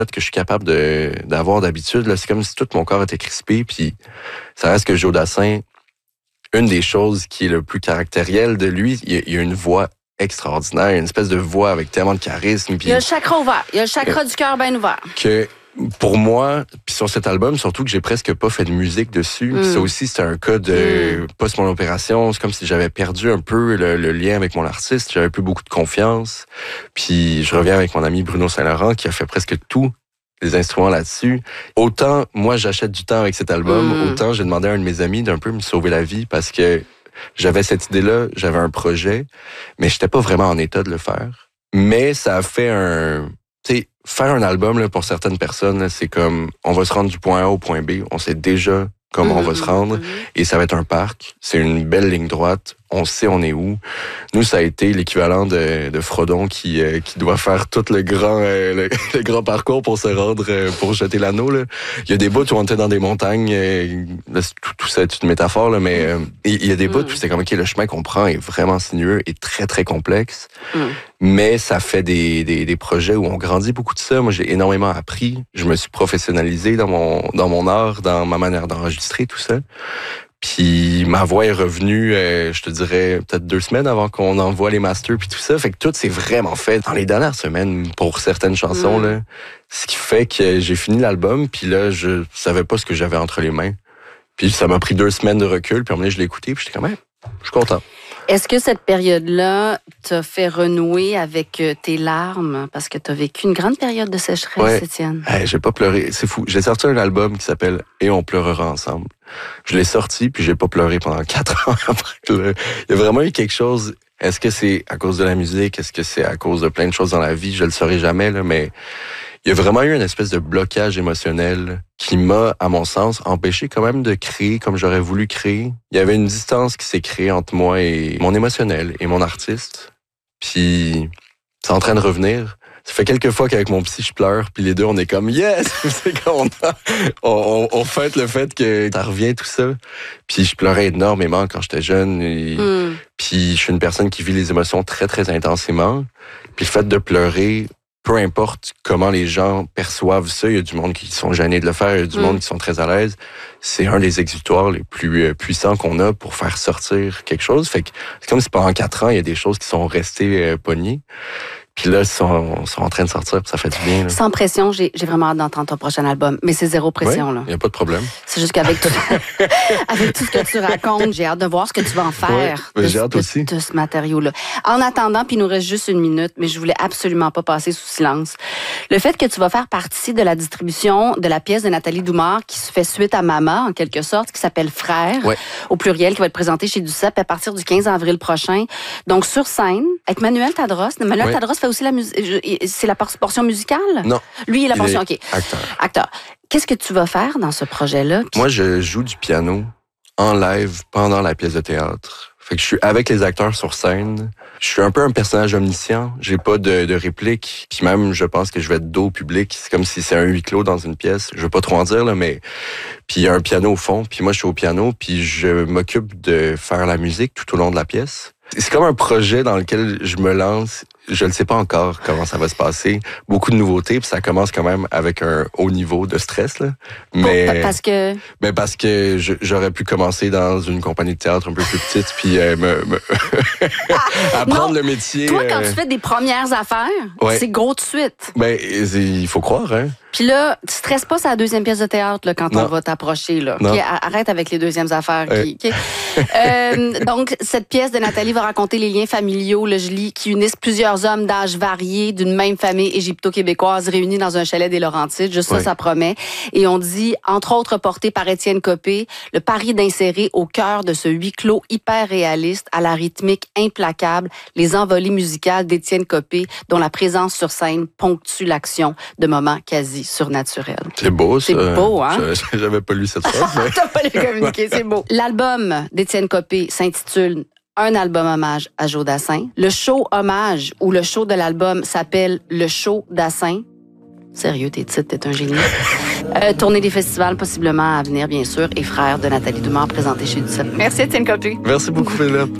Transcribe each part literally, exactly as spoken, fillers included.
que je suis capable de, d'avoir d'habitude. Là, c'est comme si tout mon corps était crispé. Puis ça reste que Joe Dassin, une des choses qui est le plus caractériel de lui, il y a, il y a une voix extraordinaire, une espèce de voix avec tellement de charisme. Puis, il y a le chakra ouvert. Il y a le chakra euh, du cœur bien ouvert. Que pour moi, puis sur cet album, surtout que j'ai presque pas fait de musique dessus. Mm. Puis ça aussi, c'était un cas de mm. post mon opération. C'est comme si j'avais perdu un peu le, le lien avec mon artiste. J'avais plus beaucoup de confiance. Puis je reviens avec mon ami Bruno Saint-Laurent qui a fait presque tous les instruments là-dessus. Autant, moi, j'achète du temps avec cet album, mm. autant j'ai demandé à un de mes amis d'un peu me sauver la vie parce que j'avais cette idée-là, j'avais un projet, mais j'étais pas vraiment en état de le faire. Mais ça a fait un... Tu sais, faire un album, là, pour certaines personnes, là, c'est comme, on va se rendre du point A au point B, on sait déjà comment mmh, on va se rendre, mmh. et ça va être un parc, c'est une belle ligne droite, on sait on est où. Nous, ça a été l'équivalent de, de Frodon qui, euh, qui doit faire tout le grand, euh, le, le grand parcours pour se rendre, euh, pour jeter l'anneau, là. Il y a des bouts où on était dans des montagnes, euh, là, tout, tout ça est une métaphore, là, mais euh, il y a des bouts mmh. où c'est comme, OK, le chemin qu'on prend est vraiment sinueux et très, très complexe. Mmh. Mais ça fait des, des, des projets où on grandit beaucoup de ça. Moi, j'ai énormément appris. Je me suis professionnalisé dans mon, dans mon art, dans ma manière d'enregistrer, tout ça. Puis ma voix est revenue, euh, je te dirais, peut-être deux semaines avant qu'on envoie les masters puis tout ça. Fait que tout s'est vraiment fait dans les dernières semaines pour certaines chansons. Mmh. Là. Ce qui fait que j'ai fini l'album, puis là, je savais pas ce que j'avais entre les mains. Puis ça m'a pris deux semaines de recul, puis à un moment donné, je l'ai écouté, puis j'étais quand même, je suis content. Est-ce que cette période-là t'a fait renouer avec tes larmes? Parce que t'as vécu une grande période de sécheresse, ouais. Étienne. Hey, j'ai pas pleuré, c'est fou. J'ai sorti un album qui s'appelle « Et on pleurera ensemble ». Je l'ai sorti, puis j'ai pas pleuré pendant quatre ans après. Il y a vraiment eu quelque chose... Est-ce que c'est à cause de la musique? Est-ce que c'est à cause de plein de choses dans la vie? Je le saurai jamais, là, mais... Il y a vraiment eu une espèce de blocage émotionnel qui m'a, à mon sens, empêché quand même de créer comme j'aurais voulu créer. Il y avait une distance qui s'est créée entre moi et mon émotionnel et mon artiste. Puis, c'est en train de revenir. Ça fait quelques fois qu'avec mon psy, je pleure, puis les deux, on est comme « Yes! » C'est qu'on a, on, on, on fête le fait que ça revient, tout ça. Puis je pleurais énormément quand j'étais jeune. Et, mm. Puis je suis une personne qui vit les émotions très, très intensément. Puis le fait de pleurer... Peu importe comment les gens perçoivent ça, il y a du monde qui sont gênés de le faire, il y a du mmh. monde qui sont très à l'aise. C'est un des exutoires les plus puissants qu'on a pour faire sortir quelque chose. Fait que c'est comme si pendant quatre ans, il y a des choses qui sont restées euh, pognées. Puis là, ils sont, sont en train de sortir, puis ça fait du bien. Là. Sans pression, j'ai, j'ai vraiment hâte d'entendre ton prochain album. Mais c'est zéro pression, ouais, là. Il n'y a pas de problème. C'est juste qu'avec tout, avec tout ce que tu racontes, j'ai hâte de voir ce que tu vas en faire ouais, de, j'ai hâte de, aussi. de ce matériau-là. En attendant, puis il nous reste juste une minute, mais je voulais absolument pas passer sous silence. Le fait que tu vas faire partie de la distribution de la pièce de Nathalie Doumard qui se fait suite à Mama, en quelque sorte, qui s'appelle Frère, ouais. au pluriel, qui va être présentée chez Duceppe à partir du quinze avril prochain. Donc, sur scène, avec Manuel Tadros. Manuel ouais. Tadros fait aussi la musique. C'est la portion musicale? Non. Lui, il est la portion, OK. Acteur. Acteur. Qu'est-ce que tu vas faire dans ce projet-là? Moi, je joue du piano en live pendant la pièce de théâtre. Fait que je suis avec les acteurs sur scène. Je suis un peu un personnage omniscient. J'ai pas de, de réplique. Puis même, je pense que je vais être dos au public. C'est comme si c'est un huis clos dans une pièce. Je veux pas trop en dire, là, mais... Puis il y a un piano au fond. Puis moi, je suis au piano. Puis je m'occupe de faire la musique tout au long de la pièce. C'est comme un projet dans lequel je me lance. Je ne sais pas encore comment ça va se passer. Beaucoup de nouveautés, puis ça commence quand même avec un haut niveau de stress, là. Mais oh, parce que mais parce que je, j'aurais pu commencer dans une compagnie de théâtre un peu plus petite, puis euh, me, me ah, apprendre non, le métier. Toi, quand euh... tu fais des premières affaires, ouais. c'est gros de suite. Ben, il faut croire, hein. Puis là, tu stresses pas sa deuxième pièce de théâtre là, quand non. on va t'approcher. Là. Okay, arrête avec les deuxièmes affaires. Ouais. Okay. euh, donc, cette pièce de Nathalie va raconter les liens familiaux, là, je lis, qui unissent plusieurs hommes d'âge variés d'une même famille égypto-québécoise réunis dans un chalet des Laurentides. Juste ça, ouais. ça promet. Et on dit, entre autres, porté par Étienne Copé, le pari d'insérer au cœur de ce huis clos hyper réaliste, à la rythmique implacable, les envolées musicales d'Étienne Copé, dont la présence sur scène ponctue l'action de moments quasi surnaturel. C'est beau, ça. C'est beau, hein? Je, j'avais pas lu cette phrase. Mais... T'as pas les communiqué, c'est beau. L'album d'Étienne Copé s'intitule Un album hommage à Joe Dassin. Le show hommage ou le show de l'album s'appelle Le show Dassin. Sérieux, tes titres, t'es un génie. euh, tournée des festivals possiblement à venir, bien sûr, et Frère de Nathalie Doumard présenté chez Duceppe. Merci, Étienne Copé. Merci beaucoup, Philippe.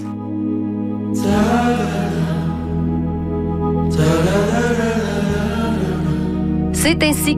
C'est ainsi